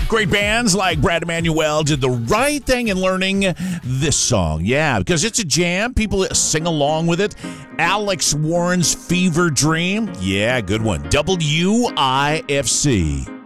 Great bands like Brad Emanuel did the right thing in learning this song. Yeah, because it's a jam. People sing along with it. Alex Warren's Fever Dream. Yeah, good one. WIFC.